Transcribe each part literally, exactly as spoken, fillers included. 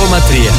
κόμμα τρία.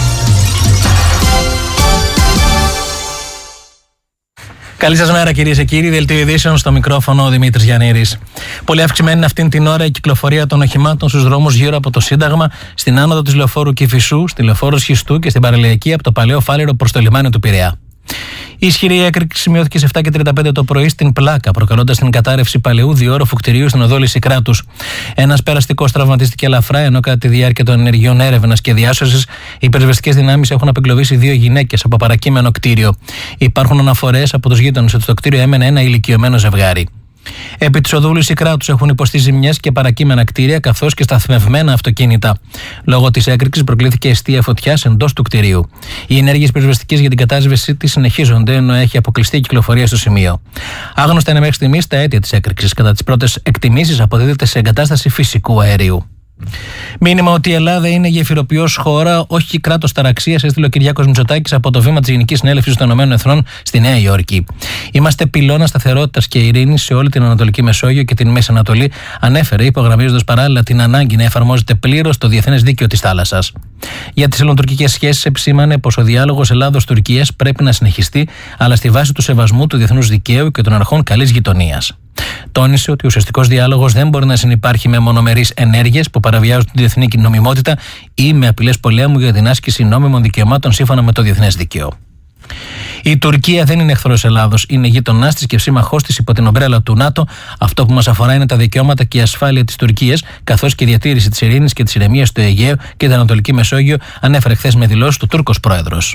Καλή σας μέρα, κυρίες και κύριοι. Δελτίο ειδήσεων, στο μικρόφωνο ο Δημήτρης Γιαννήρης. Πολύ αυξημένη είναι αυτήν την ώρα η κυκλοφορία των οχημάτων στους δρόμους γύρω από το Σύνταγμα, στην άνοδο της λεωφόρου Κηφισού, στη λεωφόρο Σχιστού και στην παραλιακή από το Παλαιό Φάληρο προς το λιμάνι του Πειραιά. Η ισχυρή έκρηξη σημειώθηκε σε επτά και τριάντα πέντε το πρωί στην Πλάκα, προκαλώντας την κατάρρευση παλαιού διόροφου κτηρίου στην οδό Λυσικράτους. Ένας περαστικός τραυματίστηκε ελαφρά, ενώ κατά τη διάρκεια των ενεργειών έρευνας και διάσωσης, οι πυροσβεστικές δυνάμεις έχουν απεγκλωβίσει δύο γυναίκες από παρακείμενο κτίριο. Υπάρχουν αναφορές από τους γείτονες ότι στο κτίριο έμενε ένα ηλικιωμένο ζευγάρι. Επί της οδού Λυσικράτους έχουν υποστεί ζημιές και παρακείμενα κτίρια καθώς και σταθμευμένα αυτοκίνητα. Λόγω της έκρηξης προκλήθηκε εστία φωτιάς εντός του κτιρίου. Οι ενέργειες πυροσβεστικής για την κατάσβεση της συνεχίζονται, ενώ έχει αποκλειστεί η κυκλοφορία στο σημείο. Άγνωστα είναι μέχρι στιγμής τα αίτια της έκρηξης. Κατά τις πρώτες εκτιμήσεις, αποδίδεται σε εγκατάσταση φυσικού αερίου. Μήνυμα ότι η Ελλάδα είναι γεφυροποιός χώρα, όχι κράτος ταραξίας, έστειλε ο Κυριάκος Μητσοτάκης από το βήμα της Γενικής Συνέλευσης των Ηνωμένων Εθνών στη Νέα Υόρκη. Είμαστε πυλώνα σταθερότητας και ειρήνης σε όλη την Ανατολική Μεσόγειο και την Μέση Ανατολή, ανέφερε, υπογραμμίζοντας παράλληλα την ανάγκη να εφαρμόζεται πλήρως το διεθνές δίκαιο της θάλασσας. Για τις ελληνοτουρκικές σχέσεις, επισήμανε πως ο διάλογος Ελλάδος-Τουρκίας πρέπει να συνεχιστεί, αλλά στη βάση του σεβασμού του διεθνούς δικαίου και των αρχών καλής γειτονίας. Τόνισε ότι ο ουσιαστικός διάλογος δεν μπορεί να συνυπάρχει με μονομερείς ενέργειες που παραβιάζουν τη διεθνή νομιμότητα ή με απειλές πολέμου για την άσκηση νόμιμων δικαιωμάτων σύμφωνα με το διεθνές δίκαιο. Η Τουρκία δεν είναι εχθρός Ελλάδος, είναι γείτονάς της και σύμμαχός της υπό την ομπρέλα του ΝΑΤΟ. Αυτό που μας αφορά είναι τα δικαιώματα και η ασφάλεια της Τουρκίας, καθώς και η διατήρηση της ειρήνης και της ηρεμίας στο Αιγαίο και την Ανατολική Μεσόγειο, ανέφερε χθες με δηλώσεις του Τούρκος πρόεδρος.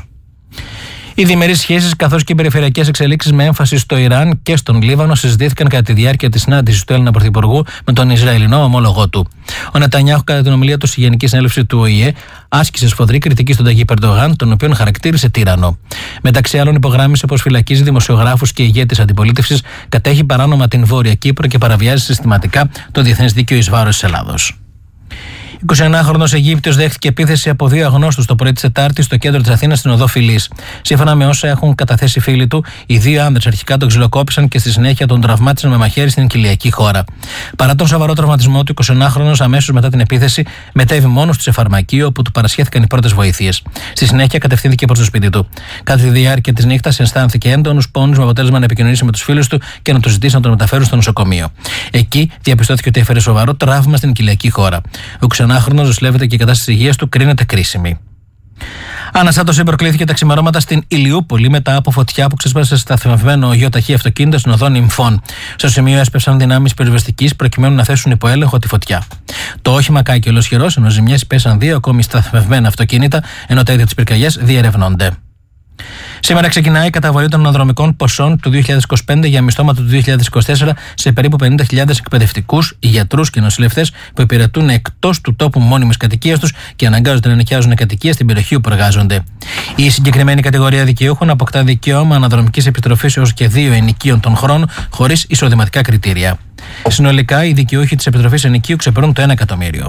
Οι διμερείς σχέσεις καθώς και οι περιφερειακές εξελίξεις με έμφαση στο Ιράν και στον Λίβανο συζητήθηκαν κατά τη διάρκεια της συνάντησης του Έλληνα Πρωθυπουργού με τον Ισραηλινό ομόλογό του. Ο Νετανιάχου, κατά την ομιλία του στη Γενική Συνέλευση του Ο Η Ε, άσκησε σφοδρή κριτική στον Ταγίπ Ερντογάν, τον οποίον χαρακτήρισε τύραννο. Μεταξύ άλλων, υπογράμμισε πως φυλακίζει δημοσιογράφους και ηγέτες αντιπολίτευσης, κατέχει παράνομα την Βόρεια Κύπρο και παραβιάζει συστηματικά το διεθνές δίκαιο εις βάρος της Ελλάδος. εικοσιενάχρονος Αιγύπτιος δέχτηκε επίθεση από δύο αγνώστους το πρωί της Τετάρτης στο κέντρο της Αθήνας στην οδό Φυλής. Σύμφωνα με όσα έχουν καταθέσει φίλοι του, οι δύο άνδρες αρχικά τον ξυλοκόπησαν και στη συνέχεια τον τραυμάτισαν με μαχαίρι στην κοιλιακή χώρα. Παρά τον σοβαρό τραυματισμό του, εικοσιενάχρονος αμέσως μετά την επίθεση μετέβη μόνος του σε φαρμακείο όπου του παρασχέθηκαν οι πρώτες βοήθειες. Στη συνέχεια κατευθύνθηκε προς το σπίτι του. Κατά τη διάρκεια της νύχτας αισθάνθηκε έντονους πόνους με αποτέλεσμα να επικοινωνήσει με τους φίλους του και να του ζητήσει να τον μεταφέρουν στο νοσοκομείο. Εκεί διαπιστώθηκε ότι έφερε σοβαρό τραύμα στην κοιλιακή χώρα. Ο ξενάχρονος δυσκολεύεται και η κατάσταση υγείας του κρίνεται κρίσιμη. Αναστάτωση προκλήθηκε τα ξημερώματα στην Ηλιούπολη μετά από φωτιά που ξέσπασε σταθμευμένο γεωταχή αυτοκίνητο στην οδό Νυμφών. Στο σημείο έσπευσαν δυνάμεις πυροσβεστικής προκειμένου να θέσουν υπό έλεγχο τη φωτιά. Το όχημα κάηκε ολοσχερός, ενώ ζημιές πέσαν δύο ακόμη σταθμευμένα αυτοκίνητα, ενώ τα αίτια της πυρκαγιάς διερευνώνται. Σήμερα ξεκινάει η καταβολή των αναδρομικών ποσών του δύο χιλιάδες είκοσι πέντε για μισθώματα του δύο χιλιάδες είκοσι τέσσερα σε περίπου πενήντα χιλιάδες εκπαιδευτικούς, γιατρούς και νοσηλευτές που υπηρετούν εκτός του τόπου μόνιμης κατοικίας τους και αναγκάζονται να νοικιάζουν κατοικία στην περιοχή όπου εργάζονται. Η συγκεκριμένη κατηγορία δικαιούχων αποκτά δικαίωμα αναδρομικής επιστροφής έως και δύο ενοικίων των χρόνων χωρίς εισοδηματικά κριτήρια. Συνολικά, οι δικαιούχοι της επιστροφής ενοικίου ξεπερνούν το ένα εκατομμύριο.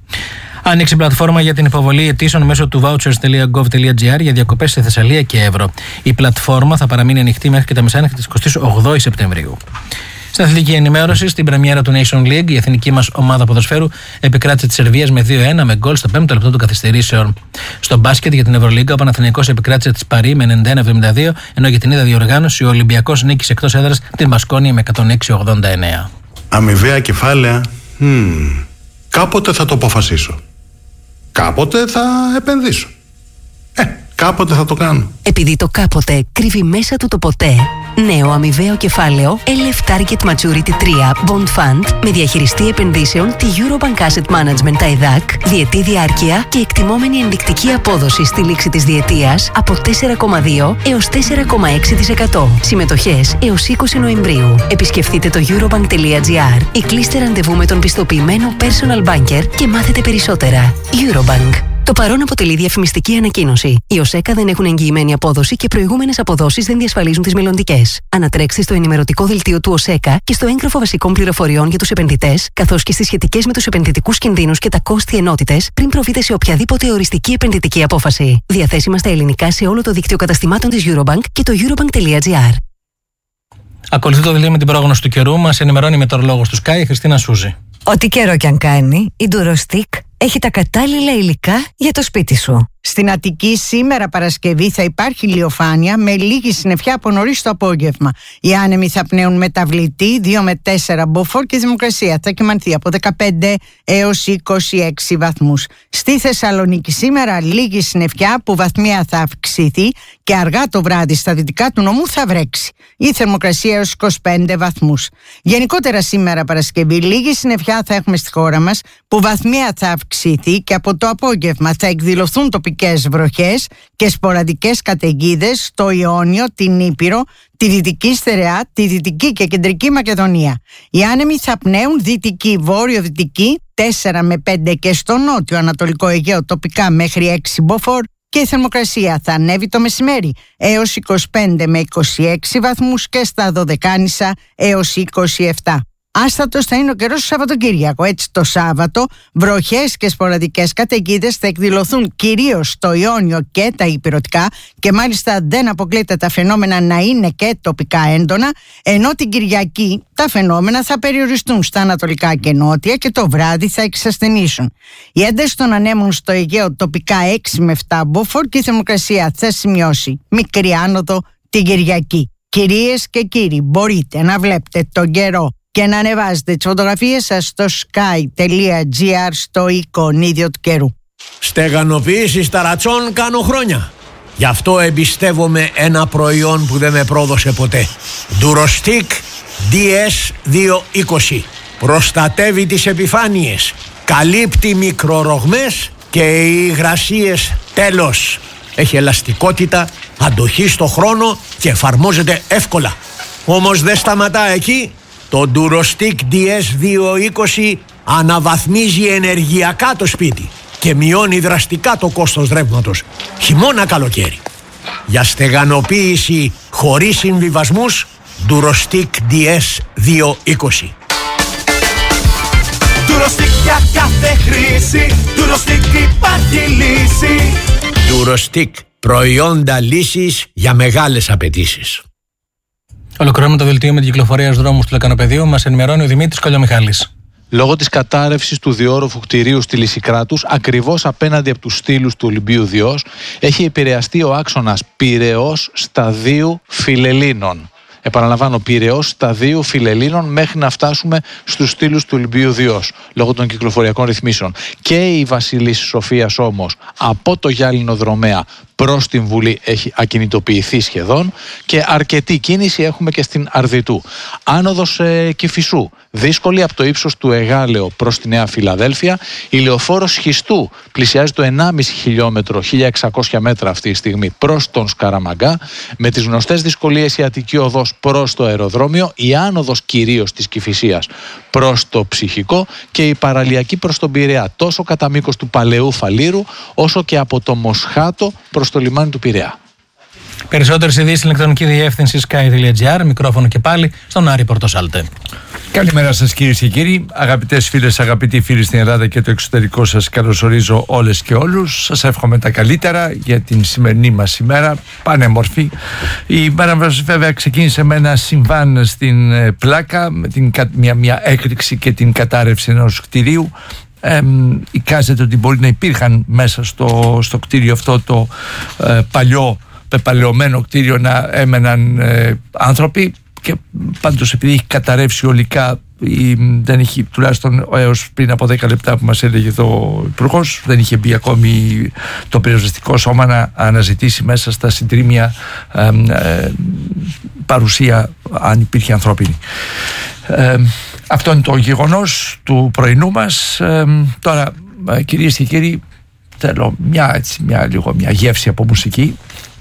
Άνοιξε πλατφόρμα για την υποβολή αιτήσεων μέσω του vouchers τελεία gov τελεία gr για διακοπές σε Θεσσαλία και Εύρο. Η πλατφόρμα θα παραμείνει ανοιχτή μέχρι και τα μεσάνυχτα της εικοστής όγδοης Σεπτεμβρίου. Στην αθλητική ενημέρωση, στην πρεμιέρα του Nation League, η εθνική μας ομάδα ποδοσφαίρου επικράτησε τη Σερβίας με δύο ένα με γκολ στο πέμπτο λεπτό των καθυστερήσεων. Στο μπάσκετ για την Ευρωλίγκα, ο Παναθηναϊκός επικράτησε τη Παρί με ενενήντα ένα εβδομήντα δύο, ενώ για την ίδια διοργάνωση ο Ολυμπιακός νίκησε εκτός έδρας την Μπασκόνια με εκατόν έξι ογδόντα εννέα. Αμοιβαία κεφάλαια. Hmm. Κάποτε θα το αποφασίσω. Κάποτε θα επενδύσω. Ε, κάποτε θα το κάνω. Επειδή το κάποτε κρύβει μέσα του το ποτέ, νέο αμοιβαίο κεφάλαιο ελ εφ Target Maturity τρία Bond Fund με διαχειριστή επενδύσεων τη Eurobank Asset Management τα ΕΔΑΚ, διετή διάρκεια και εκτιμόμενη ενδεικτική απόδοση στη λήξη της διετίας από τέσσερα κόμμα δύο έως τέσσερα κόμμα έξι τοις εκατό. Συμμετοχές έως είκοσι Νοεμβρίου. Επισκεφτείτε το eurobank τελεία gr ή κλείστε ραντεβού με τον πιστοποιημένο personal banker και μάθετε περισσότερα. Eurobank. Το παρόν αποτελεί διαφημιστική ανακοίνωση. Οι ΟΣΕΚΑ δεν έχουν εγγυημένη απόδοση και προηγούμενες αποδόσεις δεν διασφαλίζουν τις μελλοντικές. Ανατρέξτε στο ενημερωτικό δελτίο του ΟΣΕΚΑ και στο έγγραφο βασικών πληροφοριών για τους επενδυτές, καθώς και στις σχετικές με τους επενδυτικούς κινδύνους και τα κόστη ενότητες, πριν προβείτε σε οποιαδήποτε οριστική επενδυτική απόφαση. Διαθέσιμα στα ελληνικά σε όλο το δίκτυο καταστημάτων της Eurobank και το eurobank τελεία gr. Ακολουθεί το δελτίο με την πρόγνωση του καιρού. Μας ενημερώνει η μετεωρολόγος του Sky, η Χριστίνα Σούζη. Ό,τι καιρό κι αν κάνει, η Durostic έχει τα κατάλληλα υλικά για το σπίτι σου. Στην Αττική σήμερα Παρασκευή θα υπάρχει ηλιοφάνεια με λίγη συννεφιά από νωρίς το απόγευμα. Οι άνεμοι θα πνέουν μεταβλητή δύο με τέσσερα μποφόρ και η θερμοκρασία θα κυμανθεί από δεκαπέντε έως είκοσι έξι βαθμούς. Στη Θεσσαλονίκη σήμερα λίγη συννεφιά που βαθμία θα αυξηθεί και αργά το βράδυ στα δυτικά του νομού θα βρέξει. Η θερμοκρασία έως είκοσι πέντε βαθμούς. Γενικότερα σήμερα Παρασκευή λίγη συννεφιά θα έχουμε στη χώρα μας που βαθμία θα αυξηθεί και από το απόγευμα θα εκδηλωθούν τοπικές βροχές και σποραδικές καταιγίδες στο Ιόνιο, την Ήπειρο, τη Δυτική Στερεά, τη Δυτική και Κεντρική Μακεδονία. Οι άνεμοι θα πνέουν δυτική, βόρειο-δυτική τέσσερα με πέντε και στο νότιο Ανατολικό Αιγαίο τοπικά μέχρι έξι μποφόρ και η θερμοκρασία θα ανέβει το μεσημέρι έως είκοσι πέντε με είκοσι έξι βαθμούς και στα Δωδεκάνησα έως είκοσι επτά. Άστατος θα είναι ο καιρός του Σαββατοκύριακο. Έτσι το Σάββατο βροχές και σποραδικές καταιγίδες θα εκδηλωθούν κυρίως στο Ιόνιο και τα Ηπειρωτικά και μάλιστα δεν αποκλείται τα φαινόμενα να είναι και τοπικά έντονα, ενώ την Κυριακή τα φαινόμενα θα περιοριστούν στα ανατολικά και νότια και το βράδυ θα εξασθενήσουν. Οι ένταση των ανέμων στο Αιγαίο τοπικά έξι με επτά μποφόρ και η θερμοκρασία θα σημειώσει μικρή άνοδο την Κυριακή. Κυρίες και κύριοι, μπορείτε να βλέπετε τον καιρό και να ανεβάζετε τις φωτογραφίες σας στο sky.gr στο εικονίδιο του καιρού. Στεγανοποίηση ταρατσών κάνω χρόνια. Γι' αυτό εμπιστεύομαι ένα προϊόν που δεν με πρόδωσε ποτέ. Durostic ντι ες διακόσια είκοσι. Προστατεύει τις επιφάνειες, καλύπτει μικρορογμές και οι υγρασίες τέλος. Έχει ελαστικότητα, αντοχή στο χρόνο και εφαρμόζεται εύκολα. Όμως δεν σταματά εκεί. Το Durostic ντι ες διακόσια είκοσι αναβαθμίζει ενεργειακά το σπίτι και μειώνει δραστικά το κόστος ρεύματος, χειμώνα καλοκαίρι. Για στεγανοποίηση χωρίς συμβιβασμούς, Durostic ντι ες διακόσια είκοσι. Durostic για κάθε χρήση, Durostic υπάρχει λύση. Durostic, προϊόντα λύσης για μεγάλες απαιτήσεις. Ολοκληρώνουμε το δελτίο με την κυκλοφορία στους δρόμους του Λεκανοπεδίου. Μας ενημερώνει ο Δημήτρης Κολιομιχάλης. Λόγω της κατάρρευσης του διόρροφου κτηρίου στη Λυσικράτους, ακριβώς απέναντι από τους στήλους του Ολυμπίου Διός, έχει επηρεαστεί ο άξονας Πειραιώς Σταδίου Φιλελλήνων. Επαναλαμβάνω, Πειραιώς Σταδίου Φιλελλήνων μέχρι να φτάσουμε στους στήλους του Ολυμπίου Διός, λόγω των κυκλοφοριακών ρυθμίσεων. Και η Βασιλής Σοφίας όμως από το Γυάλινο Δρομέα προς την Βουλή έχει ακινητοποιηθεί σχεδόν και αρκετή κίνηση έχουμε και στην Αρδιτού. Άνοδος ε, Κηφισού, δύσκολη από το ύψος του Εγάλεο προς τη Νέα Φιλαδέλφια. Η λεωφόρος Χιστού πλησιάζει το ενάμιση χιλιόμετρο, χίλια εξακόσια μέτρα αυτή τη στιγμή προς τον Σκαραμαγκά. Με τις γνωστές δυσκολίες η Αττική Οδός προς το αεροδρόμιο, η άνοδος κυρίως της Κηφισίας προς το Ψυχικό και η παραλιακή προς τον Πειραιά, τόσο κατά μήκος του Παλαιού Φαλήρου όσο και από το Μοσχάτο προς το λιμάνι του Πειραιά. Περισσότερες ειδήσεις στην ηλεκτρονική διεύθυνση sky.gr, μικρόφωνο και πάλι στον Άρη Πορτοσάλτε. Καλημέρα σας κυρίες και κύριοι, αγαπητές φίλες, αγαπητοί φίλοι στην Ελλάδα και το εξωτερικό, σας καλωσορίζω όλες και όλους. Σας εύχομαι τα καλύτερα για την σημερινή μας ημέρα, πανέμορφη. Η ημέρα μας βέβαια ξεκίνησε με ένα συμβάν στην Πλάκα, με την, μια, μια έκρηξη και την κατάρρευση ενός κτηρίου. Ε, εικάζεται ότι μπορεί να υπήρχαν μέσα στο, στο κτίριο αυτό το ε, παλιό πεπαλαιωμένο κτίριο να έμεναν ε, άνθρωποι, και πάντως επειδή έχει καταρρεύσει ολικά ή, δεν έχει, τουλάχιστον έως πριν από δέκα λεπτά που μας έλεγε το υπουργός, δεν είχε μπει ακόμη το πυροσβεστικό σώμα να αναζητήσει μέσα στα συντρίμια ε, ε, παρουσία αν υπήρχε ανθρώπινη. Ε, αυτό είναι το γεγονός του πρωινού μας. Ε, τώρα κυρίες και κύριοι, θέλω μια, έτσι, μια, λίγο, μια γεύση από μουσική.